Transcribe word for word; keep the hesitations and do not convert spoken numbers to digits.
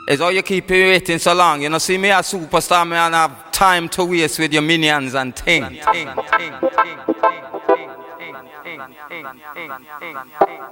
It's all you keep me waiting so long. You know, see me a superstar, me and have time to waste with your minions and things.